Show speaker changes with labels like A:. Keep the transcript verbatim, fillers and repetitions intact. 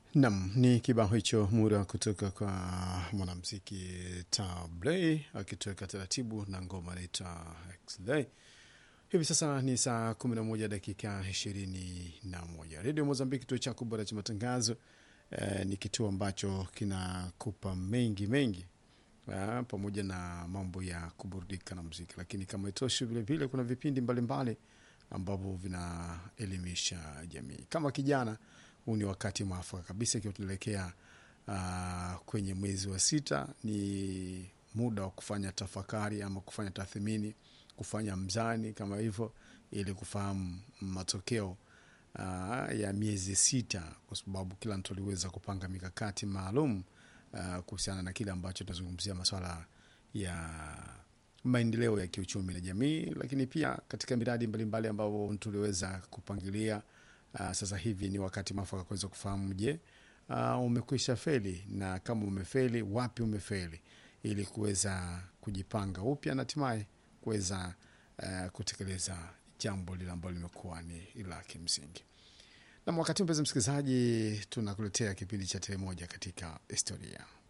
A: Nam ni kibao hicho mura kutoka kwa mwanamuziki Tablay akitoweka taratibu na ngoma inaitwa X-Day. Hivi sasa ni saa kumi na moja dakika ishirini na moja. Radio Mozambiki, kituo chako bora cha matangazo. Eh, ni kituo ambacho kinakupa mengi mengi eh, pamoja na mambo ya kuburudika na muziki, lakini kama itoshi vile vile kuna vipindi mbalimbali ambavyo vinaelimisha jamii. Kama kijana, huu ni wakati mwafaka kabisa ikiwa tunaelekea uh, kwenye mwezi wa sita. Ni muda wa kufanya tafakari ama kufanya tathmini, kufanya mzani kama hivyo, ili kufahamu matokeo uh, ya miezi sita, kwa sababu kila mtu aliweza kupanga mikakati maalum uh, kuhusiana na kile ambacho tunazungumzia masuala ya maendeleo ya kiuchumi na jamii, lakini pia katika miradi mbalimbali ambao tuliweza kupangilia. Uh, sasa hivi ni wakati mwafaka kuweza kufahamu, je, uh, umekwisha feli, na kama umefeli wapi umefeli, ili kuweza kujipanga upya na hatimaye kuweza uh, kutekeleza jambo lile ambalo limekuwa ni la kimsingi. Na wakati mpenzi msikilizaji, tunakuletea kipindi cha Tele Moja katika Historia.